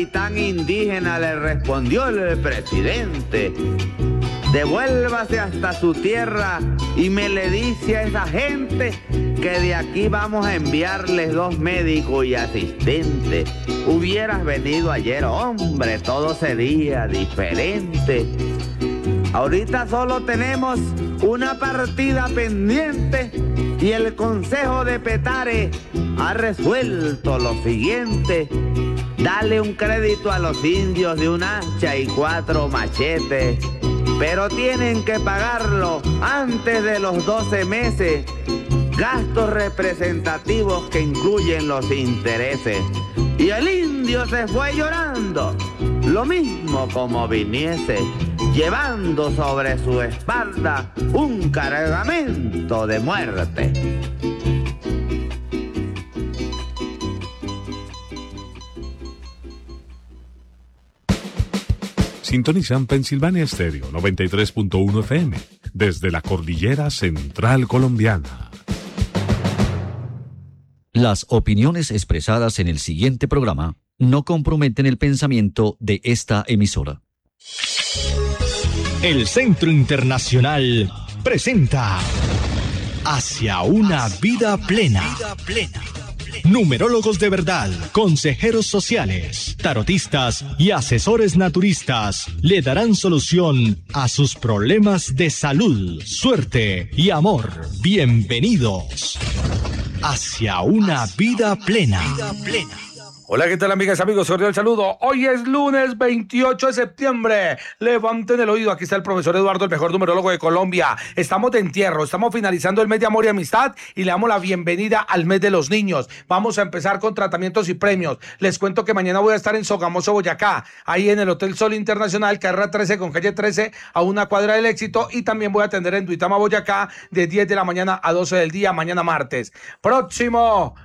capitán indígena, le respondió el presidente. Devuélvase hasta su tierra y me le dice a esa gente que de aquí vamos a enviarles 2 médicos y asistentes. Hubieras venido ayer, hombre, todo sería diferente. Ahorita solo tenemos una partida pendiente y el Consejo de Petare ha resuelto lo siguiente. Dale un crédito a los indios de un hacha y 4 machetes, pero tienen que pagarlo antes de los 12 meses. Gastos representativos que incluyen los intereses. Y el indio se fue llorando, lo mismo como viniese, llevando sobre su espalda un cargamento de muerte. Sintonizan Pensilvania Estéreo 93.1 FM desde la cordillera central colombiana. Las opiniones expresadas en el siguiente programa no comprometen el pensamiento de esta emisora. El Centro Internacional presenta Hacia una vida plena. Numerólogos de verdad, consejeros sociales, tarotistas y asesores naturistas le darán solución a sus problemas de salud, suerte y amor. Bienvenidos hacia una vida plena. Hola, ¿qué tal, amigas y amigos? Cordial saludo. Hoy es lunes 28 de septiembre. Levanten el oído. Aquí está el profesor Eduardo, el mejor numerólogo de Colombia. Estamos de entierro. Estamos finalizando el mes de amor y amistad y le damos la bienvenida al mes de los niños. Vamos a empezar con tratamientos y premios. Les cuento que mañana voy a estar en Sogamoso, Boyacá, ahí en el Hotel Sol Internacional, carrera 13 con calle 13, a una cuadra del Éxito. Y también voy a atender en Duitama, Boyacá, de 10 de la mañana a 12 del día, mañana martes. Próximo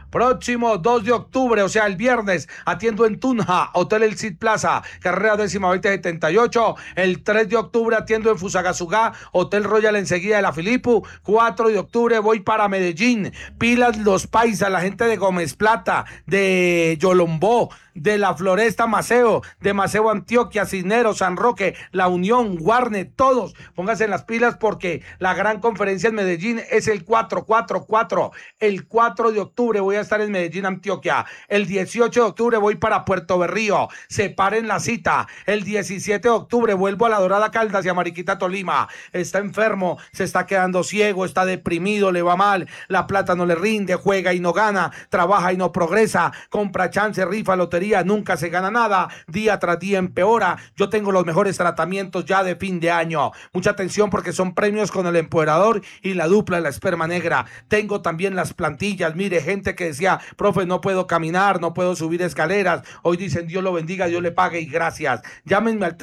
2 de octubre, o sea, el viernes, atiendo en Tunja, Hotel El Cid Plaza, carrera 10-2078. El 3 de octubre atiendo en Fusagasugá, Hotel Royal enseguida de la Filipu. 4 de octubre voy para Medellín. Pilas los paisas, la gente de Gómez Plata, de Yolombó, de la Floresta Maceo, de Maceo Antioquia, Cisneros, San Roque, La Unión, Guarne, todos. Pónganse en las pilas porque la gran conferencia en Medellín es el 444. El 4 de octubre voy a estar en Medellín, Antioquia. El 18 de octubre voy para Puerto Berrío. Separen la cita. El 17 de octubre vuelvo a La Dorada Caldas y a Mariquita, Tolima. Está enfermo, se está quedando ciego, está deprimido, le va mal, la plata no le rinde, juega y no gana, trabaja y no progresa, compra chance, rifa, lotería, nunca se gana nada, día tras día empeora. Yo tengo los mejores tratamientos ya de fin de año. Mucha atención porque son premios con el empoderador y la dupla de la esperma negra. Tengo también las plantillas. Mire, gente que decía, profe, no puedo caminar, no puedo subir escaleras. Hoy dicen, Dios lo bendiga, Dios le pague y gracias. Llámenme al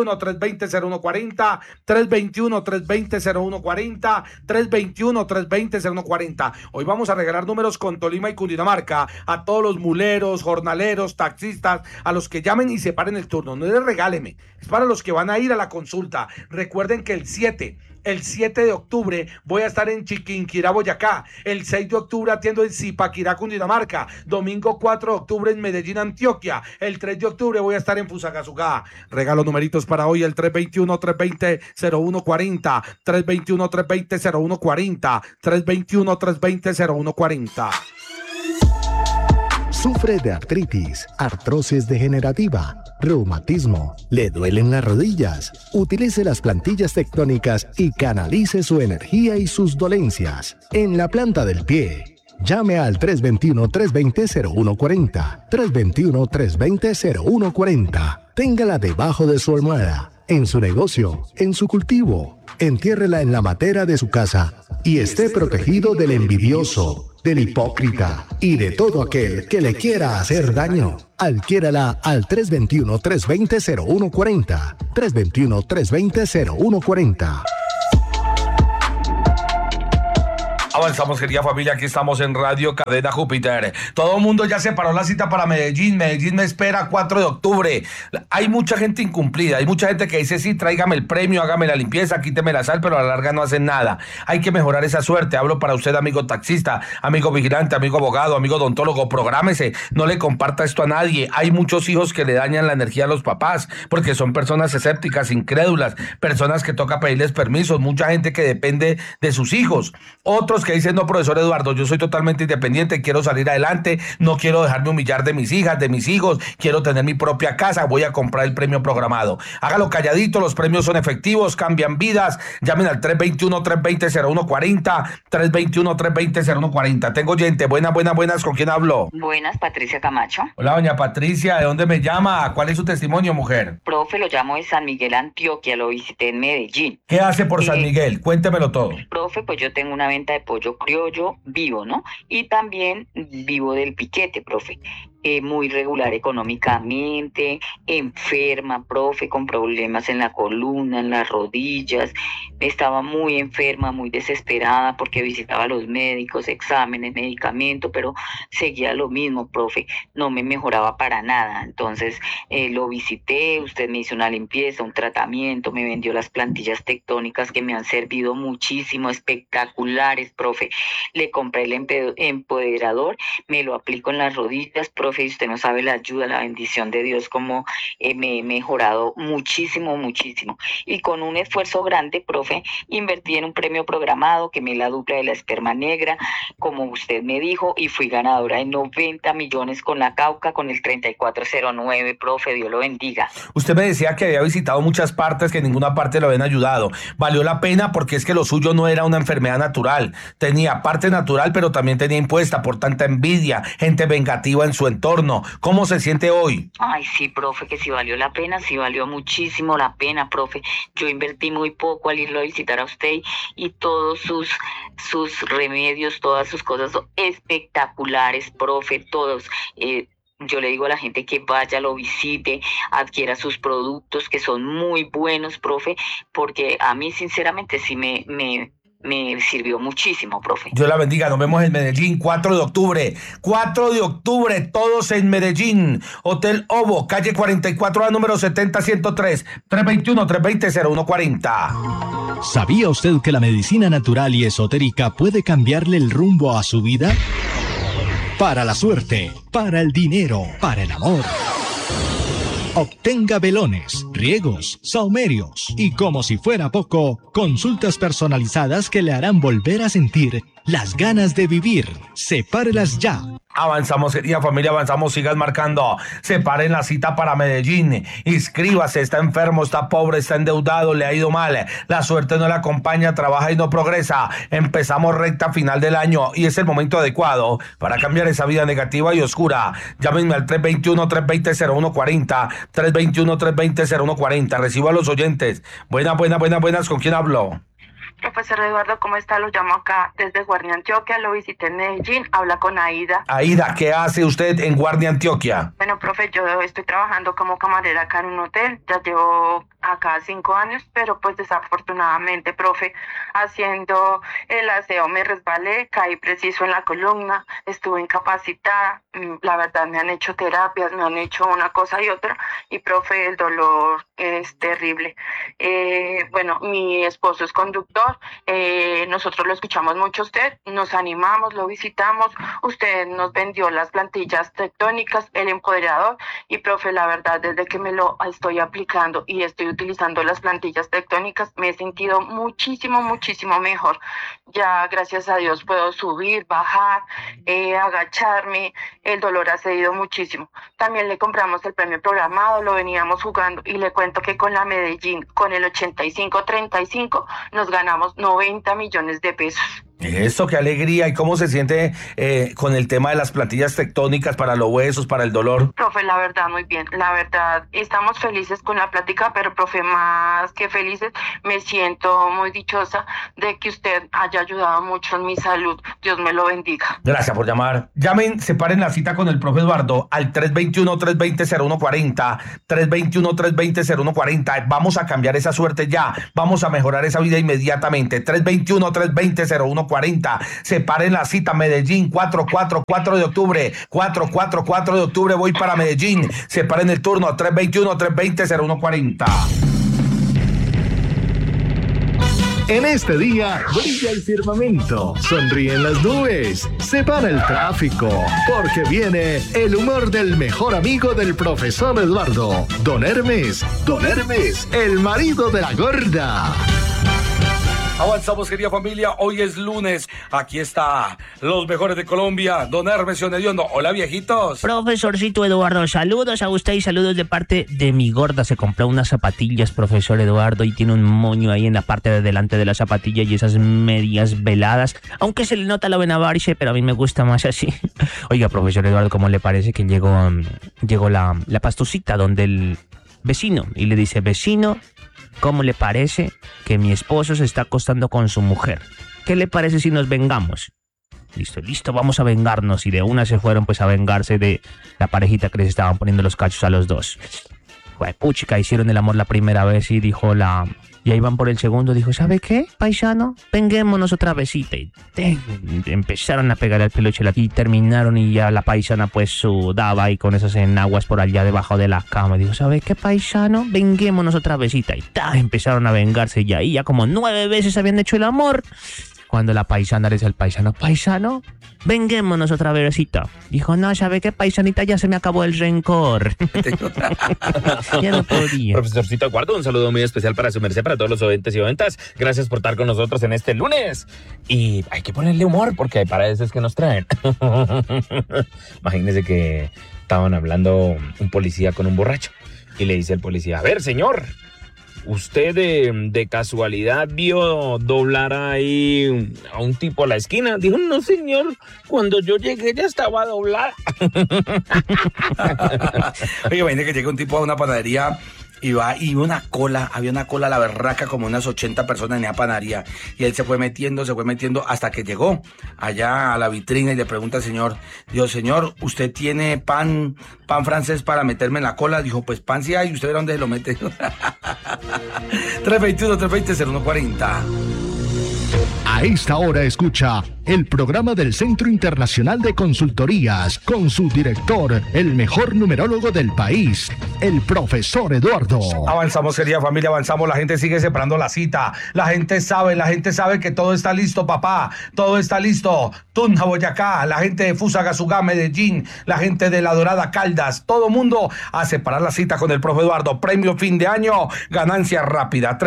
321-320-0140, 321-320-0140, 321-320-0140. Hoy vamos a regalar números con Tolima y Cundinamarca a todos los muleros, jornaleros, taxistas, a los que llamen y separen el turno. No les regáleme, es para los que van a ir a la consulta. Recuerden que el 7 de octubre voy a estar en Chiquinquirá, Boyacá. El 6 de octubre atiendo en Zipaquirá, Cundinamarca. Domingo 4 de octubre en Medellín, Antioquia. El 3 de octubre voy a estar en Fusagasugá. Regalo numeritos para hoy, el 321-320-0140, 321-320-0140, 321-320-0140. ¿Sufre de artritis, artrosis degenerativa, reumatismo? ¿Le duelen las rodillas? Utilice las plantillas tectónicas y canalice su energía y sus dolencias en la planta del pie. Llame al 321-320-0140, 321-320-0140. Téngala debajo de su almohada, en su negocio, en su cultivo. Entiérrela en la matera de su casa y esté protegido del envidioso, del hipócrita y de todo aquel que le quiera hacer daño. Adquiérala al 321-320-0140, 321-320-0140. Avanzamos, querida familia, aquí estamos en Radio Cadena Júpiter. Todo el mundo ya separó la cita para Medellín. Medellín me espera 4 de octubre. Hay mucha gente incumplida, hay mucha gente que dice, sí, tráigame el premio, hágame la limpieza, quíteme la sal, pero a la larga no hacen nada. Hay que mejorar esa suerte. Hablo para usted, amigo taxista, amigo vigilante, amigo abogado, amigo odontólogo. Prográmese, no le comparta esto a nadie. Hay muchos hijos que le dañan la energía a los papás porque son personas escépticas, incrédulas, personas que toca pedirles permisos, mucha gente que depende de sus hijos. Otros que dicen, no, profesor Eduardo, yo soy totalmente independiente, quiero salir adelante, no quiero dejarme humillar de mis hijas, de mis hijos, quiero tener mi propia casa, voy a comprar el premio programado. Hágalo calladito, los premios son efectivos, cambian vidas. Llamen al 321-320-0140, 321-320-0140. Tengo oyente, buenas, ¿con quién hablo? Buenas, Patricia Camacho. Hola, doña Patricia, ¿de dónde me llama? ¿Cuál es su testimonio, mujer? Profe, lo llamo de San Miguel, Antioquia, lo visité en Medellín. ¿Qué hace por San Miguel? Cuéntemelo todo. Profe, pues yo tengo una venta de pollo criollo vivo, ¿no? Y también vivo del piquete, profe. Muy regular económicamente, enferma, profe, con problemas en la columna, en las rodillas. Estaba muy enferma, muy desesperada porque visitaba a los médicos, exámenes, medicamento, pero seguía lo mismo, profe. No me mejoraba para nada. Entonces lo visité, usted me hizo una limpieza, un tratamiento, me vendió las plantillas tectónicas que me han servido muchísimo, espectaculares, profe. Le compré el empoderador, me lo aplico en las rodillas, profe. Y usted no sabe la ayuda, la bendición de Dios, como me he mejorado muchísimo. Y con un esfuerzo grande, profe, invertí en un premio programado que me la dupla de la esperma negra, como usted me dijo, y fui ganadora de 90 millones con la Cauca, con el 3409, profe, Dios lo bendiga. Usted me decía que había visitado muchas partes, que en ninguna parte lo habían ayudado. Valió la pena porque es que lo suyo no era una enfermedad natural. Tenía parte natural, pero también tenía impuesta por tanta envidia, gente vengativa en su entorno. ¿Cómo se siente hoy? Ay, sí, profe, que sí valió la pena, sí valió muchísimo la pena, profe. Yo invertí muy poco al irlo a visitar a usted y todos sus remedios, todas sus cosas son espectaculares, profe, todos. Yo le digo a la gente que vaya, lo visite, adquiera sus productos que son muy buenos, profe, porque a mí sinceramente sí me sirvió muchísimo, profe. Dios la bendiga, nos vemos en Medellín, 4 de octubre. 4 de octubre, todos en Medellín. Hotel Ovo, calle 44A, número 70103, 321-320-0140. ¿Sabía usted que la medicina natural y esotérica puede cambiarle el rumbo a su vida? Para la suerte, para el dinero, para el amor. Obtenga velones, riegos, saumerios y, como si fuera poco, consultas personalizadas que le harán volver a sentir las ganas de vivir. Sepárelas ya. Avanzamos, querida familia, avanzamos, sigan marcando. Separen la cita para Medellín. Inscríbase, está enfermo, está pobre, está endeudado, le ha ido mal. La suerte no le acompaña, trabaja y no progresa. Empezamos recta final del año y es el momento adecuado para cambiar esa vida negativa y oscura. Llámenme al 321-320-0140, 321-320-0140. Recibo a los oyentes. Buenas, ¿con quién hablo? Profesor Eduardo, ¿cómo está? Lo llamo acá desde Guardia, Antioquia, lo visité en Medellín, habla con Aida. Aida, ¿qué hace usted en Guardia, Antioquia? Bueno, profe, yo estoy trabajando como camarera acá en un hotel, ya llevo acá 5 años, pero pues desafortunadamente, profe, haciendo el aseo me resbalé, caí preciso en la columna, estuve incapacitada, la verdad me han hecho terapias, me han hecho una cosa y otra, y profe, el dolor es terrible. Bueno, mi esposo es conductor, nosotros lo escuchamos mucho a usted, nos animamos, lo visitamos, usted nos vendió las plantillas tectónicas, el empoderador, y profe, la verdad, desde que me lo estoy aplicando y estoy utilizando las plantillas tectónicas, me he sentido muchísimo mejor. Ya, gracias a Dios, puedo subir, bajar, agacharme, el dolor ha cedido muchísimo. También le compramos el premio programado, lo veníamos jugando, y le cuento que con la Medellín, con el 85-35, nos ganamos 90 millones de pesos. Eso, qué alegría. ¿Y cómo se siente con el tema de las plantillas tectónicas para los huesos, para el dolor? Profe, la verdad, muy bien. La verdad, estamos felices con la plática, pero profe, más que felices, me siento muy dichosa de que usted haya ayudado mucho en mi salud. Dios me lo bendiga. Gracias por llamar. Llamen, separen la cita con el profe Eduardo al 321-320-0140, 321-320-0140. Vamos a cambiar esa suerte ya. Vamos a mejorar esa vida inmediatamente. 321-320-0140. 320-320-0140. Separen la cita, Medellín, 4 de octubre. 4 de octubre voy para Medellín. Separen el turno, 321-320-0140. En este día brilla el firmamento, sonríen las nubes, se para el tráfico, porque viene el humor del mejor amigo del profesor Eduardo, Don Hermes, el marido de la gorda. Avanzamos, querida familia, hoy es lunes, aquí está los mejores de Colombia, Don Hermes Hediondo. Hola, viejitos. Profesorcito Eduardo, saludos a usted y saludos de parte de mi gorda. Se compró unas zapatillas, profesor Eduardo, y tiene un moño ahí en la parte de delante de la zapatilla y esas medias veladas, aunque se le nota la venavarse, pero a mí me gusta más así. Oiga, profesor Eduardo, ¿cómo le parece que llegó la pastucita donde el vecino y le dice: vecino, ¿cómo le parece que mi esposo se está acostando con su mujer? ¿Qué le parece si nos vengamos? Listo, vamos a vengarnos. Y de una se fueron pues a vengarse de la parejita que les estaban poniendo los cachos a los dos. Puchica, hicieron el amor la primera vez y y ahí van por el segundo, dijo: ¿sabe qué, paisano? Venguémonos otra besita. Y empezaron a pegar el peluche y terminaron, y ya la paisana pues sudaba ahí con esas enaguas por allá debajo de la cama. Y dijo: ¿sabe qué, paisano? Venguémonos otra besita. Y empezaron a vengarse, y ahí ya como 9 veces habían hecho el amor. Cuando la paisana le dice al paisano: paisano, venguémonos otra besita. Dijo: no, ¿sabe qué, paisanita? Ya se me acabó el rencor. Ya no podía. Profesorcito Eduardo, un saludo muy especial para su merced, para todos los oyentes y oyentas. Gracias por estar con nosotros en este lunes. Y hay que ponerle humor, porque hay para eso es que nos traen. Imagínense que estaban hablando un policía con un borracho. Y le dice el policía: a ver, señor, ¿usted de casualidad vio doblar ahí a un tipo a la esquina? Dijo: no, señor, cuando yo llegué ya estaba doblada. Oye, imagínate que llega un tipo a una panadería y había una cola a la berraca, como unas 80 personas en esa panadería, y él se fue metiendo hasta que llegó allá a la vitrina y le pregunta al señor, dijo: señor, ¿usted tiene pan francés para meterme en la cola? Dijo: pues pan sí hay, ¿usted ve dónde se lo mete? 321-320-0140. A esta hora escucha el programa del Centro Internacional de Consultorías con su director, el mejor numerólogo del país, el profesor Eduardo. Avanzamos, querida familia, avanzamos. La gente sigue separando la cita. La gente sabe que todo está listo, papá. Todo está listo. Tunja, Boyacá, la gente de Fusagasugá, Medellín, la gente de La Dorada, Caldas, todo mundo a separar la cita con el profe Eduardo. Premio fin de año, ganancia rápida.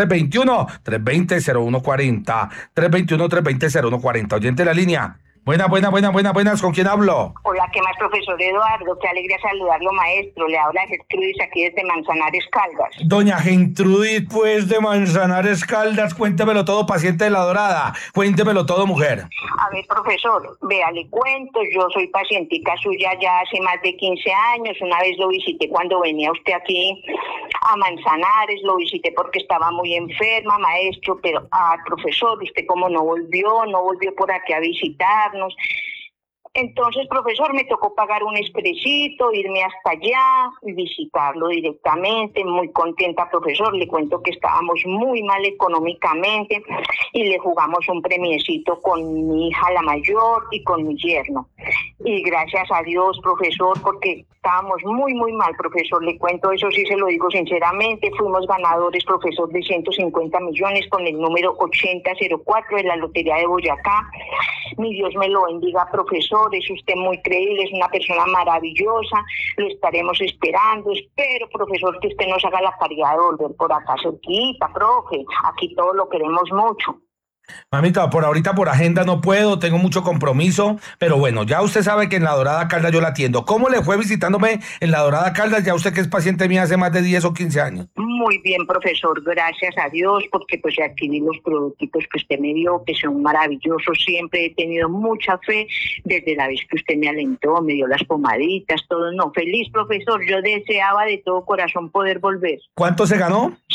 321-320-0140. 321-320-0140. Oyente la línea. Buenas, ¿con quién hablo? Hola, ¿qué más, profesor Eduardo? Qué alegría saludarlo, maestro. Le habla Gertrudis aquí desde Manzanares, Caldas. Doña Gertrudis, pues, de Manzanares, Caldas, cuéntemelo todo, paciente de La Dorada. Cuéntemelo todo, mujer. A ver, profesor, vea, le cuento, yo soy pacientica suya ya hace más de 15 años. Una vez lo visité cuando venía usted aquí a Manzanares, lo visité porque estaba muy enferma, maestro, pero, profesor, usted como no volvió por aquí a visitar. Entonces, profesor, me tocó pagar un expresito, irme hasta allá y visitarlo directamente. Muy contenta, profesor. Le cuento que estábamos muy mal económicamente y le jugamos un premiecito con mi hija la mayor y con mi yerno. Y gracias a Dios, profesor, porque estábamos muy mal, profesor. Le cuento, eso sí se lo digo sinceramente. Fuimos ganadores, profesor, de 150 millones con el número 8004 de la Lotería de Boyacá. Mi Dios me lo bendiga, profesor. Es usted muy creíble, es una persona maravillosa. Lo estaremos esperando. Espero, profesor, que usted nos haga la caridad de volver por acá cerquita, profe. Aquí todos lo queremos mucho. Mamita, por ahorita por agenda no puedo, tengo mucho compromiso, pero bueno, ya usted sabe que en La Dorada Caldas yo la atiendo. ¿Cómo le fue visitándome en La Dorada Caldas? Ya usted que es paciente mía hace más de 10 o 15 años. Muy bien, profesor, gracias a Dios, porque pues ya adquirí los productos que usted me dio, que son maravillosos. Siempre he tenido mucha fe desde la vez que usted me alentó, me dio las pomaditas, todo. No, feliz, profesor, yo deseaba de todo corazón poder volver. ¿Cuánto se ganó?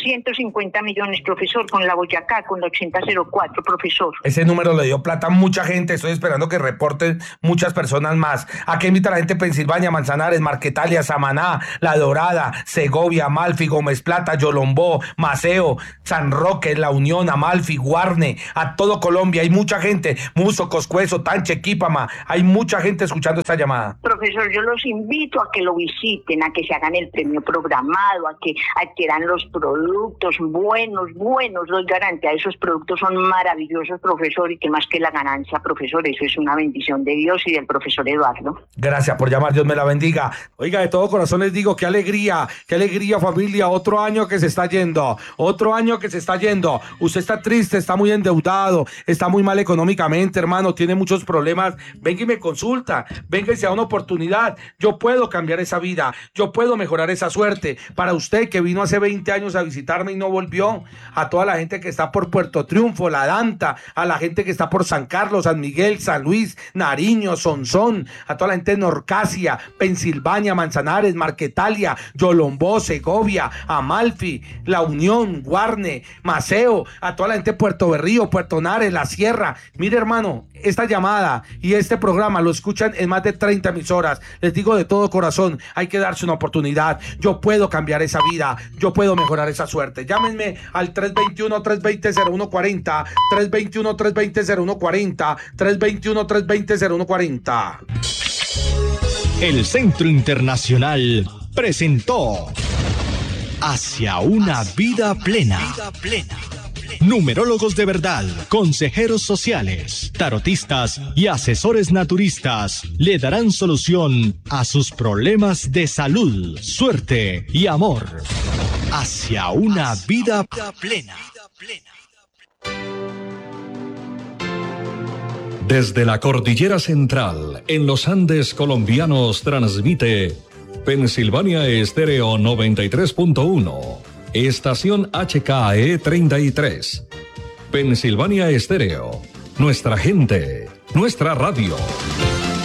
150 millones, profesor, con la Boyacá, con la 8004, profesor. Ese número le dio plata a mucha gente. Estoy esperando que reporten muchas personas más. ¿A qué invita la gente de Pensilvania, Manzanares, Marquetalia, Samaná, La Dorada, Segovia, Amalfi, Gómez Plata, Yolombó, Maceo, San Roque, La Unión, Amalfi, Guarne, a todo Colombia? Hay mucha gente. Muso, Coscuezo, Tanche, Quípama. Hay mucha gente escuchando esta llamada. Profesor, yo los invito a que lo visiten, a que se hagan el premio programado, a que adquieran los productos buenos, los garantía. Esos productos son maravillosos, profesor, y que más que la ganancia, profesor, eso es una bendición de Dios y del profesor Eduardo. Gracias por llamar, Dios me la bendiga. Oiga, de todo corazón les digo, qué alegría, familia. Otro año que se está yendo. Usted está triste, está muy endeudado, está muy mal económicamente, hermano, tiene muchos problemas. Venga y me consulta, venga y se da una oportunidad. Yo puedo cambiar esa vida, yo puedo mejorar esa suerte. Para usted que vino hace 20 años a visitarme y no volvió, a toda la gente que está por Puerto Triunfo, La Danta, a la gente que está por San Carlos, San Miguel, San Luis, Nariño, Sonsón, a toda la gente de Norcasia, Pensilvania, Manzanares, Marquetalia, Yolombó, Segovia, Amalfi, La Unión, Guarne, Maceo, a toda la gente de Puerto Berrío, Puerto Nares, La Sierra. Mire, hermano, esta llamada y este programa lo escuchan en más de 30 emisoras. Les digo de todo corazón, hay que darse una oportunidad. Yo puedo cambiar esa vida, yo puedo mejorar esa suerte. Llámenme al 321-320-0140, 321-320-0140, 321-320-0140. El Centro Internacional presentó Hacia una vida plena. Numerólogos de verdad, consejeros sociales, tarotistas y asesores naturistas le darán solución a sus problemas de salud, suerte y amor. Hacia una vida plena. Desde la Cordillera Central, en los Andes colombianos, transmite Pensilvania Estéreo 93.1, estación HKE 33. Pensilvania Estéreo, nuestra gente, nuestra radio.